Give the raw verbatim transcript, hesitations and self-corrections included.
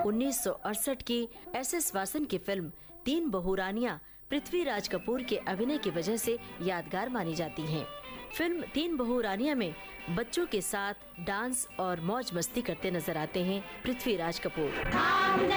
उन्नीस सौ अड़सठ की एस एस वासन की फिल्म तीन बहुरानियां पृथ्वीराज कपूर के अभिनय की वजह से यादगार मानी जाती हैं। फिल्म तीन बहुरानियां में बच्चों के साथ डांस और मौज मस्ती करते नजर आते हैं पृथ्वीराज कपूर।